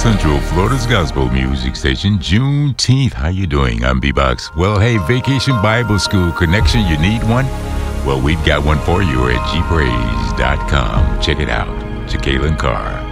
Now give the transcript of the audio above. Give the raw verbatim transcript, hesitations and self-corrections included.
Central Florida's gospel music station, Juneteenth. How you doing? I'm B-Box. Well, hey, Vacation Bible School connection, you need one? Well, we've got one for you at g praise dot com. Check it out. Jacqueline Carr.